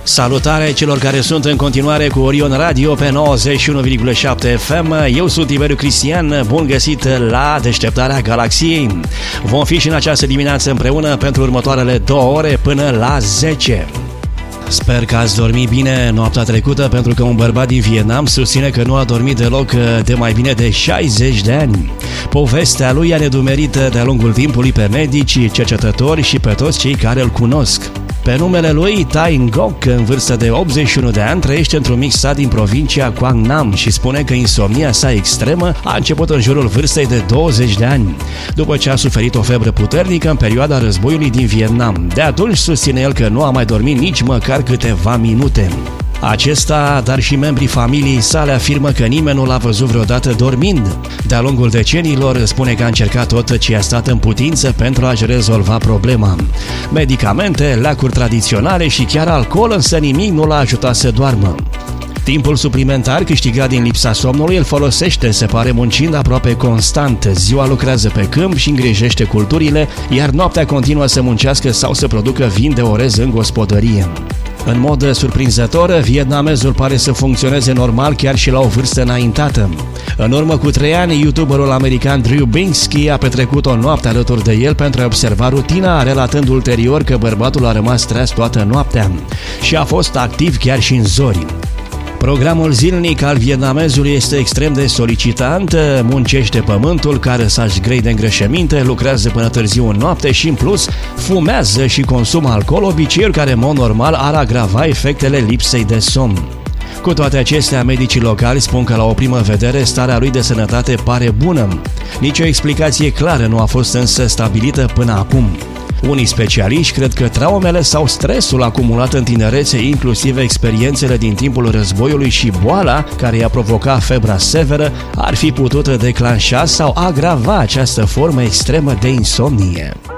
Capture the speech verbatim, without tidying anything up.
Salutare celor care sunt în continuare cu Orion Radio pe nouăzeci și unu virgulă șapte F M. Eu sunt Tiberiu Cristian, bun găsit la Deșteptarea Galaxiei. Vom fi și în această dimineață împreună pentru următoarele două ore până la zece. Sper că ați dormit bine noaptea trecută, pentru că un bărbat din Vietnam susține că nu a dormit deloc de mai bine de șaizeci de ani. Povestea lui a nedumerit de-a lungul timpului pe medici, cercetători și pe toți cei care îl cunosc. Pe numele lui, Tai Ngoc, în vârstă de optzeci și unu de ani, trăiește într-un mic sat din provincia Quang Nam și spune că insomnia sa extremă a început în jurul vârstei de douăzeci de ani, după ce a suferit o febră puternică în perioada războiului din Vietnam. De atunci susține el că nu a mai dormit nici măcar câteva minute. Acesta, dar și membrii familiei sale afirmă că nimeni nu l-a văzut vreodată dormind. De-a lungul deceniilor spune că a încercat tot ce a stat în putință pentru a-și rezolva problema. Medicamente, leacuri tradiționale și chiar alcool, însă nimic nu l-a ajutat să doarmă. Timpul suplimentar câștigat din lipsa somnului îl folosește, se pare, muncind aproape constant. Ziua lucrează pe câmp și îngrijește culturile, iar noaptea continuă să muncească sau să producă vin de orez în gospodărie. În mod surprinzător, vietnamezul pare să funcționeze normal chiar și la o vârstă înaintată. În urmă cu trei ani, youtuberul american Drew Binsky a petrecut o noapte alături de el pentru a observa rutina, relatând ulterior că bărbatul a rămas treaz toată noaptea și a fost activ chiar și în zori. Programul zilnic al vietnamezului este extrem de solicitant, muncește pământul, care saci grei de îngrășăminte, lucrează până târziu în noapte și, în plus, fumează și consumă alcool, obiceiuri care, în mod normal, ar agrava efectele lipsei de somn. Cu toate acestea, medicii locali spun că, la o primă vedere, starea lui de sănătate pare bună. Nici o explicație clară nu a fost însă stabilită până acum. Unii specialiști cred că traumele sau stresul acumulat în tinerețe, inclusiv experiențele din timpul războiului și boala care i-a provocat febra severă, ar fi putut declanșa sau agrava această formă extremă de insomnie.